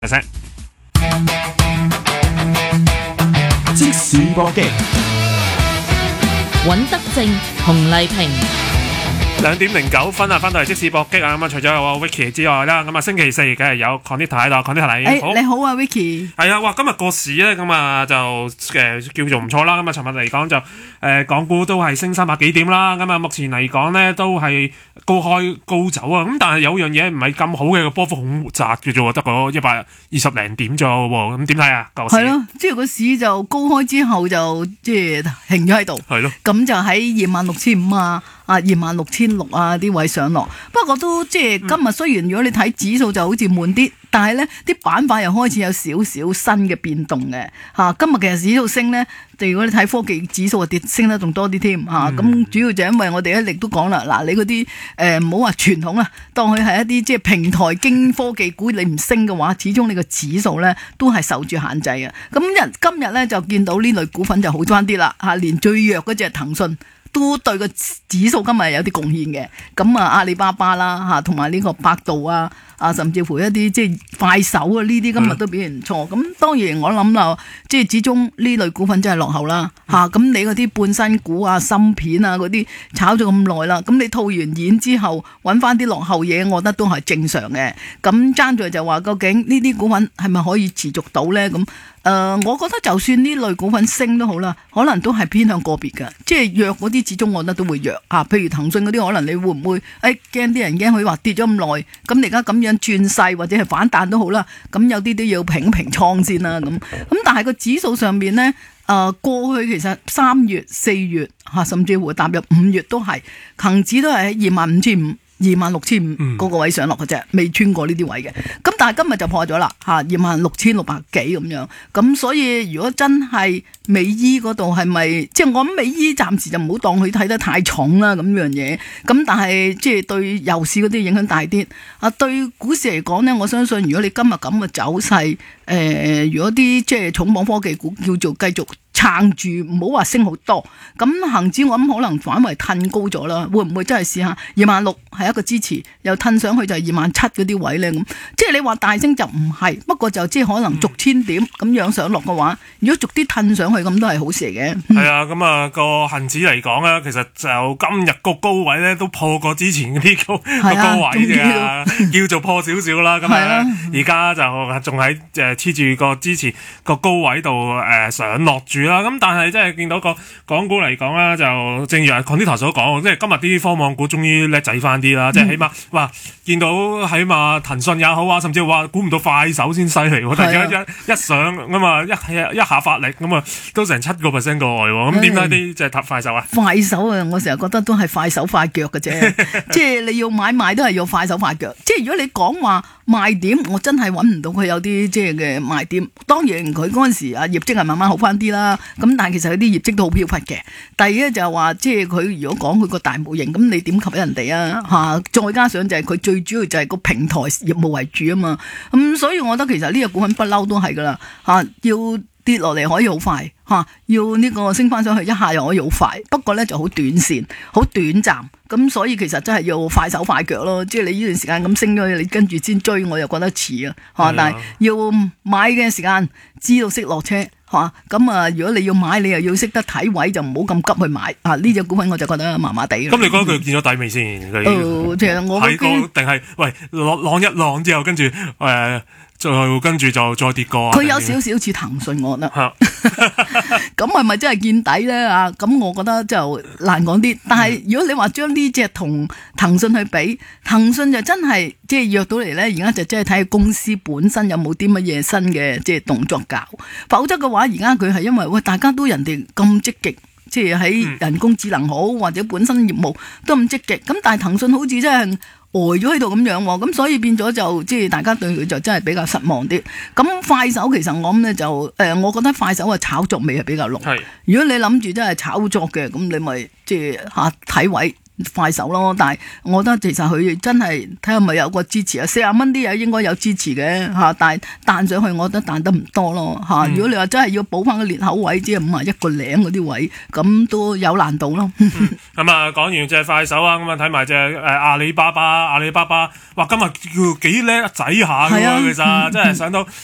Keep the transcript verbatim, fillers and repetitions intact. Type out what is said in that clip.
即時搏擊， 尹德正、洪麗萍。 兩點零九分啊，翻到嚟即時搏擊啊！咁啊，除咗有 Vicky 之外啦，咁啊星期四梗係有 Conita 喺度 ，Conita 你好， 你好啊 Vicky。 係啊，哇！今日個市咧咁啊就誒叫做唔錯啦。咁啊，尋日嚟講就誒港股都係升三百幾點啦。咁啊，目前嚟講咧都係高開高走啊。咁但係有樣嘢唔係咁好嘅，個波幅好窄嘅啫喎，得個一百二十零點啫喎。咁點睇啊？個市係咯，即係個市就高開之後就即係停咗喺度。 係咯。 咁就喺二萬六千五啊。啊，二萬六千六啊啲位上落，不過都即係今日雖然如果你睇指數就好似悶啲，但係咧啲板塊又開始有少少新嘅變動嘅嚇、啊。今日其實指數升咧，如果你睇科技指數啊跌升得仲多啲添嚇。咁、嗯啊、主要就因為我哋一力都講啦，嗱你嗰啲誒唔好話傳統啦，當佢係一啲即係平台經科技股，你唔升嘅話，始終你個指數咧都係受住限制嘅。咁日今日咧就見到呢類股份就好翻啲啦嚇，連最弱嗰隻騰訊都對個指數今日有啲貢獻嘅，咁啊阿里巴巴啦嚇，同埋呢個百度啊，啊甚至乎一啲即係快手啊呢啲今日都表現唔錯。咁、嗯、當然我諗啦，即係始終呢類股份真係落後啦嚇。咁、嗯啊、你嗰啲半新股啊、芯片啊嗰啲炒咗咁耐啦，咁你套完現之後揾翻啲落後嘢，我覺得都係正常嘅。咁爭在就話究竟呢啲股份係咪可以持續到咧？咁誒、呃，我覺得就算呢類股份升都好啦，可能都係偏向個別嘅，即係弱嗰啲始終我覺得都會弱啊。譬如騰訊嗰啲，可能你會唔會誒驚啲人驚佢話跌咗咁耐，咁你而家咁樣轉勢或者係反彈都好啦，咁有啲都要平平倉先啦。咁咁但係個指數上面呢，誒、呃、過去其實三月、四月嚇、啊，甚至乎踏入五月都係恒指都係喺二萬五千五。二萬六千五嗰個位上落嘅啫，未穿過呢啲位嘅。咁但係今日就破咗啦，嚇二萬六千六百幾咁樣。咁所以如果真係美伊嗰度係咪，即係我諗美伊暫時就唔好當佢睇得太重啦咁樣嘢。咁但係即係對油市嗰啲影響大啲。啊，對股市嚟講呢，我相信如果你今日咁嘅走勢，誒、呃，如果啲即係重磅科技股叫做繼續撐住，唔好話升好多，咁恒指我諗可能反為褪高咗啦，會唔會真係試下二萬六係一個支持，又褪上去就係二萬七嗰啲位咧？咁即係你話大升就唔係，不過就即係可能逐千點咁樣上落嘅話，如果逐啲褪上去咁都係好事嚟嘅。係、 嗯、啊，咁啊個恒指嚟講咧，其實就今日個高位咧都破過之前嗰啲高個、啊、高位嘅，叫做破少少啦。咁啊，而家就仲喺誒黐住個之前個高位度誒、呃、上落住。咁但係即係見到個港股嚟講啦，就正如阿 Conita 所講，即係今日啲科網股終於叻仔翻啲啦，即係起碼哇見到起碼騰訊也好啊，甚至話估唔到快手先犀利喎，突然間一一上咁啊一一下發力咁啊都成七個 percent 過外喎，咁點解啲即係快手啊？ 快手啊，我成日覺得都係快手快腳嘅啫，即係你要買賣都係要快手快腳。即係如果你講話賣點，我真係揾唔到佢有啲即係嘅賣點。當然佢嗰陣時啊業績係慢慢好翻啲啦。咁但係其實佢啲業績都好飄忽嘅。第二咧就係話，即係佢如果講佢個大模型，咁你點吸引人哋啊？嚇！再加上就係佢最主要就係個平台業務為主啊嘛。咁、嗯、所以我覺得其實呢個股份不嬲都係噶啦嚇，要跌落嚟可以好快嚇、啊，要呢個升翻上去一下又可以好快。不過咧就好短線，好短暫。咁所以其實真係要快手快腳咯。即係你呢段時間咁升咗去，你跟住先追，我又覺得遲啊嚇。但係要買嘅時間知道識落車。嚇咁啊！如果你要買，你又要識得睇位，就唔好咁急去買啊！呢隻股份我就覺得麻麻地。咁你覺得佢見咗底未先？佢誒，其實我睇過定係喂浪浪一浪之後，跟住誒再跟住就再跌過。 佢有少少似騰訊，我覺得。咁係咪真係見底咧？啊！咁我覺得就難講啲。但係如果你話將呢隻同騰訊去比，騰訊就真係即係約到嚟咧。而家就真係睇公司本身有冇啲乜嘢新嘅即係動作搞。否則嘅話，而家佢係因為喂大家都人哋咁積極，即係喺人工智能好或者本身業務都咁積極。咁但係騰訊好似真係呆咗喺度咁樣喎，咁所以變咗就即係大家對佢就真係比較失望啲。咁快手其實我諗咧就誒、呃，我覺得快手嘅炒作味係比較濃。如果你諗住真係炒作嘅，咁你咪即係嚇睇位。 快手咯。但係我覺得其實佢真係睇下咪有個支持啊，四十蚊啲嘢應該有支持嘅嚇，但係彈上去我覺得彈得唔多咯嚇。如果你話真係要補翻個裂口位，即係五啊一個零嗰啲位，咁都有難度咯。 咁啊，講完隻快手啊，咁啊睇埋隻誒阿里巴巴，阿里巴巴，哇，今日叫幾叻仔下嘅喎，其實真係上到